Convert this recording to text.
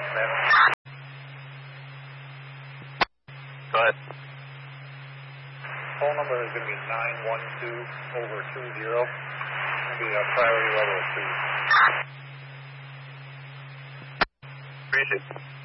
Go ahead. Phone number is going to be 912/20. It's going to be a priority level of 2. Appreciate it.